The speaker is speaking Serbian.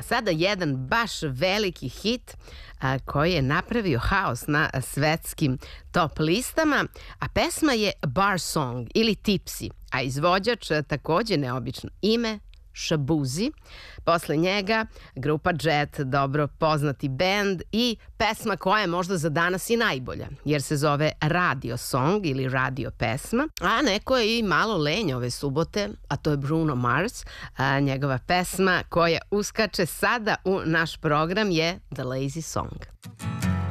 sada jedan baš veliki hit koji je napravio haos na svetskim top listama, a pesma je Bar Song ili Tipsy, a izvođač takođe neobično ime Shaboozey. Posle njega grupa Jet, dobro poznati bend, i pesma koja je možda za danas i najbolja, jer se zove Radio Song ili radio pesma, a neko je i malo lenj ove subote, a to je Bruno Mars. Njegova pesma koja uskače sada u naš program je The Lazy Song.